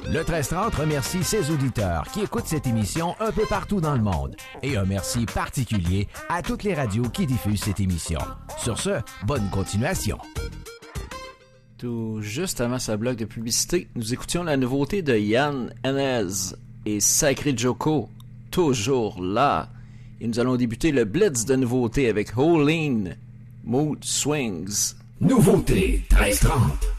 Le 1330 remercie ses auditeurs qui écoutent cette émission un peu partout dans le monde. Et un merci particulier à toutes les radios qui diffusent cette émission. Sur ce, bonne continuation. Tout juste avant sa bloc de publicité, nous écoutions la nouveauté de Yann Henez et Sacré Joko, toujours là. Et nous allons débuter le blitz de nouveautés avec Holeen, Mood Swings. Nouveauté 1330.